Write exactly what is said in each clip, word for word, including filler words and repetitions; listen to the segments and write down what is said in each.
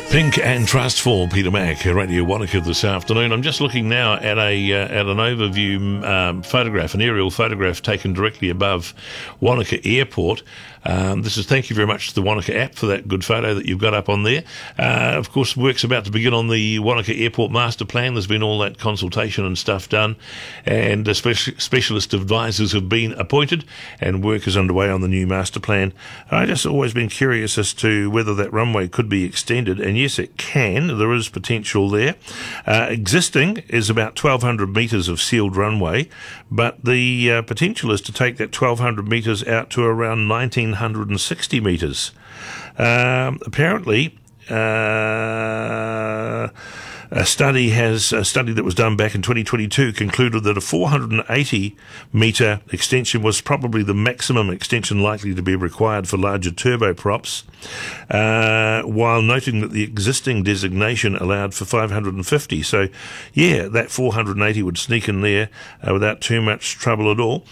Pink and Trustful, Peter Mack, Radio Wanaka this afternoon. I'm just looking now at a uh, at an overview um, photograph, an aerial photograph taken directly above Wanaka Airport. Um, this is thank you very much to the Wanaka app for that good photo that you've got up on there. Uh, of course, work's about to begin on the Wanaka Airport Master Plan. There's been all that consultation and stuff done, and uh, speci- specialist advisors have been appointed, and work is underway on the new Master Plan. I've just always been curious as to whether that runway could be extended, and yes, it can. There is potential there. Uh, existing is about twelve hundred metres of sealed runway, but the uh, potential is to take that twelve hundred metres out to around nineteen sixty metres. Um, apparently, uh, a study has a study that was done back in twenty twenty-two concluded that a four hundred eighty metre extension was probably the maximum extension likely to be required for larger turboprops, uh, while noting that the existing designation allowed for five hundred fifty. So, yeah, that four hundred eighty would sneak in there uh, without too much trouble at all.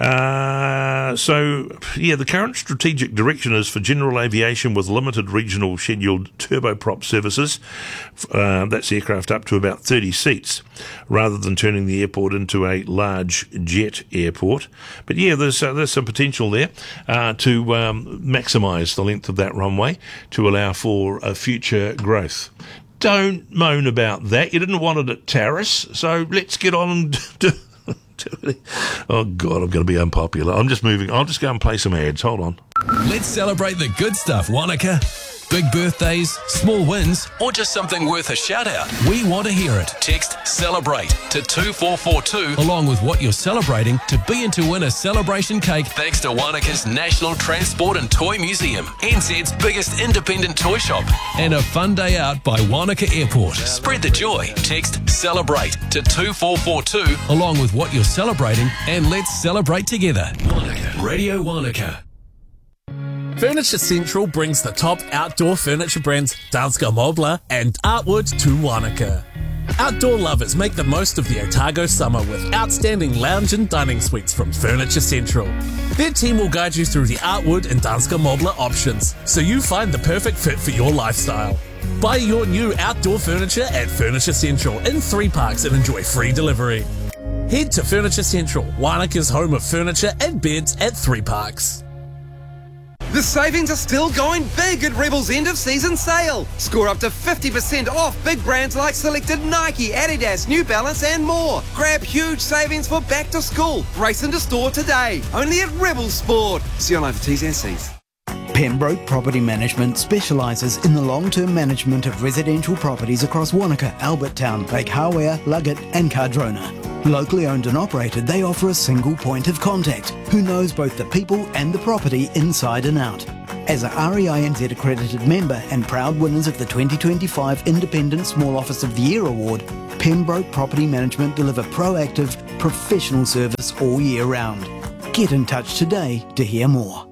Uh, so, yeah, the current strategic direction is for general aviation with limited regional scheduled turboprop services. Uh, that's aircraft up to about thirty seats, rather than turning the airport into a large jet airport. But yeah, there's uh, there's some potential there uh, to um, maximise the length of that runway to allow for uh, future growth. Don't moan about that. You didn't want it at Terrace, so let's get on to... Oh, God, I'm going to be unpopular. I'm just moving. I'll just go and play some ads. Hold on. Let's celebrate the good stuff, Wanaka. Big birthdays, small wins, or just something worth a shout out. We want to hear it. Text CELEBRATE to two four four two along with what you're celebrating to be in to win a celebration cake thanks to Wanaka's National Transport and Toy Museum, N Z's biggest independent toy shop, and a fun day out by Wanaka Airport. Spread the joy. Text CELEBRATE to two four four two along with what you're celebrating, and let's celebrate together. Wanaka. Radio Wanaka. Furniture Central brings the top outdoor furniture brands Danska Möbler and Artwood to Wanaka. Outdoor lovers make the most of the Otago summer with outstanding lounge and dining suites from Furniture Central. Their team will guide you through the Artwood and Danska Möbler options so you find the perfect fit for your lifestyle. Buy your new outdoor furniture at Furniture Central in three parks and enjoy free delivery. Head to Furniture Central, Wanaka's home of furniture and beds at three parks. The savings are still going big at Rebel's end of season sale. Score up to fifty percent off big brands like selected Nike, Adidas, New Balance and more. Grab huge savings for back to school. Race into store today. Only at Rebel Sport. See you online for T's and C's. Pembroke Property Management specialises in the long-term management of residential properties across Wanaka, Albertown, Lake Hawea, Luggett and Cardrona. Locally owned and operated, they offer a single point of contact who knows both the people and the property inside and out. As a R E I N Z accredited member and proud winners of the twenty twenty-five Independent Small Office of the Year Award, Pembroke Property Management deliver proactive, professional service all year round. Get in touch today to hear more.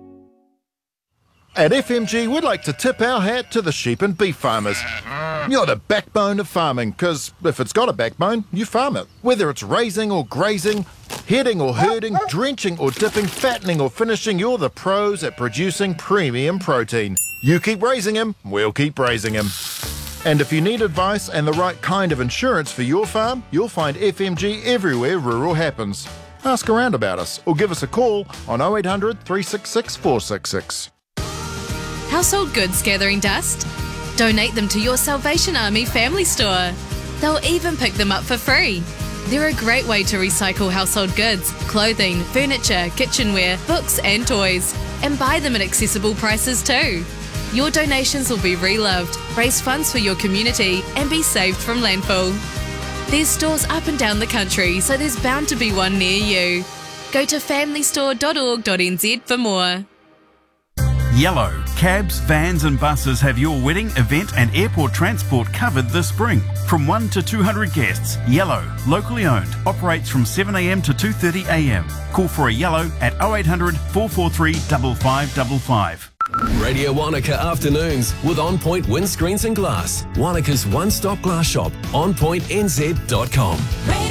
At F M G, we'd like to tip our hat to the sheep and beef farmers. You're the backbone of farming, because if it's got a backbone, you farm it. Whether it's raising or grazing, heading or herding, drenching or dipping, fattening or finishing, you're the pros at producing premium protein. You keep raising him, we'll keep raising him. And if you need advice and the right kind of insurance for your farm, you'll find F M G everywhere rural happens. Ask around about us or give us a call on oh eight hundred, three six six, four six six. Household goods gathering dust? Donate them to your Salvation Army family store. They'll even pick them up for free. They're a great way to recycle household goods, clothing, furniture, kitchenware, books and toys, and buy them at accessible prices too. Your donations will be reloved, raise funds for your community and be saved from landfill. There's stores up and down the country, so there's bound to be one near you. Go to family store dot org dot n z for more. Yellow. Cabs, vans and buses have your wedding, event and airport transport covered this spring. From one to two hundred guests, Yellow, locally owned, operates from seven a m to two thirty a m. Call for a Yellow at oh eight hundred, four four three, five five five five. Radio Wanaka Afternoons with On Point Windscreens and Glass. Wanaka's one-stop glass shop, on point n z dot com.